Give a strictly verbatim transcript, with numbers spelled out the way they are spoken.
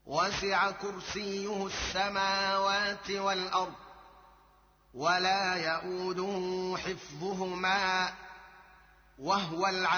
وسع كرسيه السماوات والأرض ولا يئوده حفظهما وهو العلي